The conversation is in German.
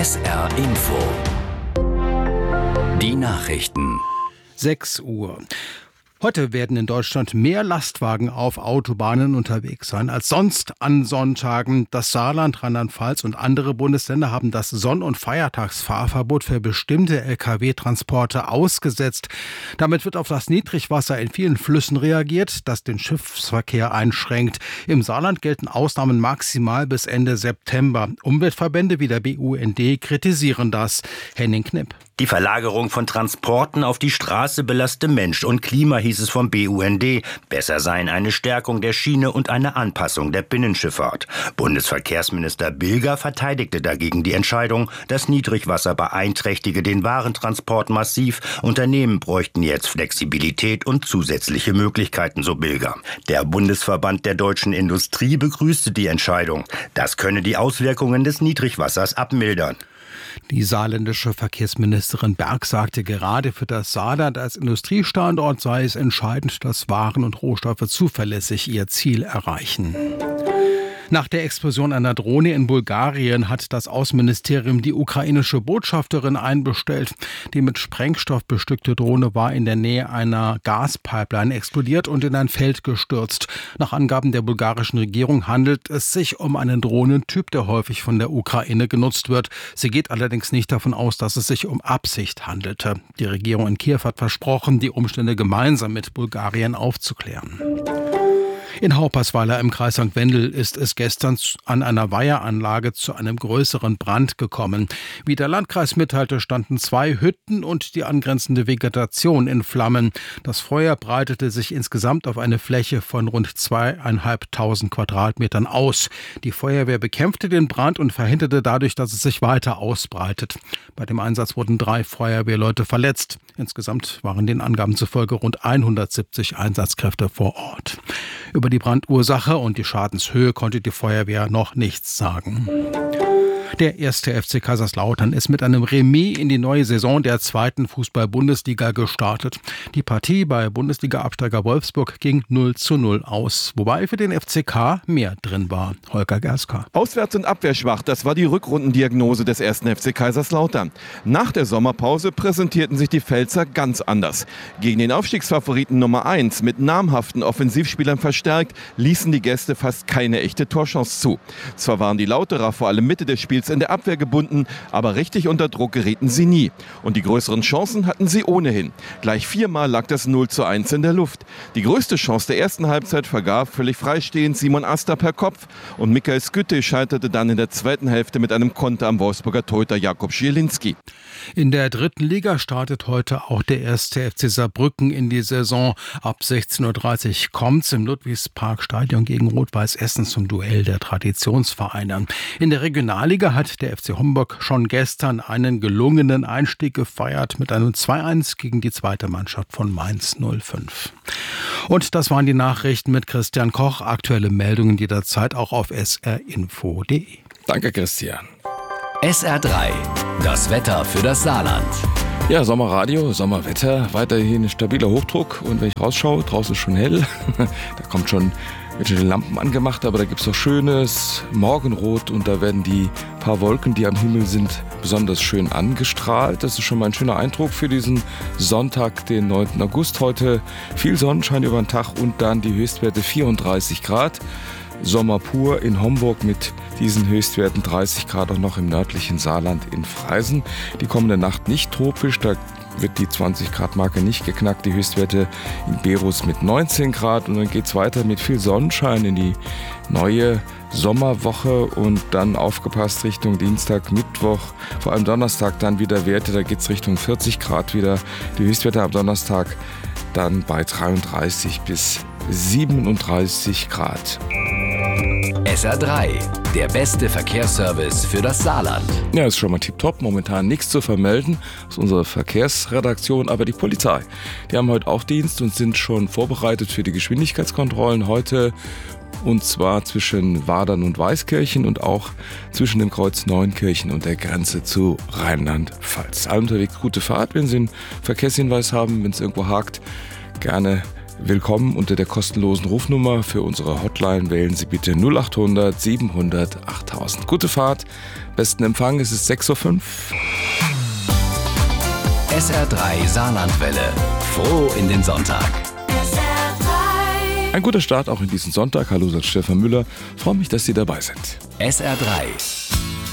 SR Info. Die Nachrichten. 6 Uhr. Heute werden in Deutschland mehr Lastwagen auf Autobahnen unterwegs sein als sonst an Sonntagen. Das Saarland, Rheinland-Pfalz und andere Bundesländer haben das Sonn- und Feiertagsfahrverbot für bestimmte Lkw-Transporte ausgesetzt. Damit wird auf das Niedrigwasser in vielen Flüssen reagiert, das den Schiffsverkehr einschränkt. Im Saarland gelten Ausnahmen maximal bis Ende September. Umweltverbände wie der BUND kritisieren das. Henning Knipp. Die Verlagerung von Transporten auf die Straße belaste Mensch und Klima, hieß es vom BUND. Besser seien eine Stärkung der Schiene und eine Anpassung der Binnenschifffahrt. Bundesverkehrsminister Bilger verteidigte dagegen die Entscheidung. Das Niedrigwasser beeinträchtige den Warentransport massiv. Unternehmen bräuchten jetzt Flexibilität und zusätzliche Möglichkeiten, so Bilger. Der Bundesverband der deutschen Industrie begrüßte die Entscheidung. Das könne die Auswirkungen des Niedrigwassers abmildern. Die saarländische Verkehrsministerin Berg sagte, gerade für das Saarland als Industriestandort sei es entscheidend, dass Waren und Rohstoffe zuverlässig ihr Ziel erreichen. Nach der Explosion einer Drohne in Bulgarien hat das Außenministerium die ukrainische Botschafterin einbestellt. Die mit Sprengstoff bestückte Drohne war in der Nähe einer Gaspipeline explodiert und in ein Feld gestürzt. Nach Angaben der bulgarischen Regierung handelt es sich um einen Drohnentyp, der häufig von der Ukraine genutzt wird. Sie geht allerdings nicht davon aus, dass es sich um Absicht handelte. Die Regierung in Kiew hat versprochen, die Umstände gemeinsam mit Bulgarien aufzuklären. In Haupersweiler im Kreis St. Wendel ist es gestern an einer Weiheranlage zu einem größeren Brand gekommen. Wie der Landkreis mitteilte, standen 2 Hütten und die angrenzende Vegetation in Flammen. Das Feuer breitete sich insgesamt auf eine Fläche von rund 2.500 Quadratmetern aus. Die Feuerwehr bekämpfte den Brand und verhinderte dadurch, dass es sich weiter ausbreitet. Bei dem Einsatz wurden 3 Feuerwehrleute verletzt. Insgesamt waren den Angaben zufolge rund 170 Einsatzkräfte vor Ort. Über die Brandursache und die Schadenshöhe konnte die Feuerwehr noch nichts sagen. Der 1. FC Kaiserslautern ist mit einem Remis in die neue Saison der 2. Fußball-Bundesliga gestartet. Die Partie bei Bundesliga-Absteiger Wolfsburg ging 0:0 aus, wobei für den FCK mehr drin war. Holger Gerska. Auswärts und abwehrschwach, das war die Rückrundendiagnose des 1. FC Kaiserslautern. Nach der Sommerpause präsentierten sich die Pfälzer ganz anders. Gegen den Aufstiegsfavoriten Nummer 1 mit namhaften Offensivspielern verstärkt, ließen die Gäste fast keine echte Torchance zu. Zwar waren die Lauterer vor allem Mitte des Spiels in der Abwehr gebunden, aber richtig unter Druck gerieten sie nie. Und die größeren Chancen hatten sie ohnehin. Gleich 4-mal lag das 0:1 in der Luft. Die größte Chance der ersten Halbzeit vergab völlig freistehend Simon Asta per Kopf und Michael Skütte scheiterte dann in der zweiten Hälfte mit einem Konter am Wolfsburger Torhüter Jakub Schielinski. In der 3. Liga startet heute auch der 1. FC Saarbrücken in die Saison. Ab 16:30 Uhr kommt's im Ludwigsparkstadion gegen Rot-Weiß Essen zum Duell der Traditionsvereine. In der Regionalliga hat der FC Homburg schon gestern einen gelungenen Einstieg gefeiert mit einem 2:1 gegen die zweite Mannschaft von Mainz 05. Und das waren die Nachrichten mit Christian Koch. Aktuelle Meldungen jederzeit auch auf srinfo.de. Danke, Christian. SR3, das Wetter für das Saarland. Ja, Sommerradio, Sommerwetter, weiterhin stabiler Hochdruck. Und wenn ich rausschaue, draußen ist schon hell. Da wird schon die Lampen angemacht, aber da gibt es auch schönes Morgenrot und da werden die paar Wolken, die am Himmel sind, besonders schön angestrahlt. Das ist schon mal ein schöner Eindruck für diesen Sonntag, den 9. August. Heute viel Sonnenschein über den Tag und dann die Höchstwerte 34 Grad. Sommer pur in Homburg mit diesen Höchstwerten, 30 Grad auch noch im nördlichen Saarland in Freisen. Die kommende Nacht nicht tropisch, da wird die 20-Grad-Marke nicht geknackt. Die Höchstwerte in Berus mit 19 Grad und dann geht es weiter mit viel Sonnenschein in die neue Sommerwoche und dann aufgepasst Richtung Dienstag, Mittwoch, vor allem Donnerstag dann wieder Werte, da geht es Richtung 40 Grad wieder. Die Höchstwerte am Donnerstag dann bei 33 bis 37 Grad. SR3, der beste Verkehrsservice für das Saarland. Ja, ist schon mal tipptopp. Momentan nichts zu vermelden aus unserer Verkehrsredaktion, aber die Polizei, die haben heute auch Dienst und sind schon vorbereitet für die Geschwindigkeitskontrollen heute. Und zwar zwischen Wadern und Weißkirchen und auch zwischen dem Kreuz Neunkirchen und der Grenze zu Rheinland-Pfalz. Alle unterwegs gute Fahrt, wenn Sie einen Verkehrshinweis haben, wenn es irgendwo hakt, gerne Willkommen unter der kostenlosen Rufnummer. Für unsere Hotline wählen Sie bitte 0800 700 8000. Gute Fahrt, besten Empfang, es ist 6:05 Uhr. SR3 Saarlandwelle. Froh in den Sonntag. Ein guter Start auch in diesen Sonntag. Hallo, sagt Stefan Müller. Freue mich, dass Sie dabei sind. SR3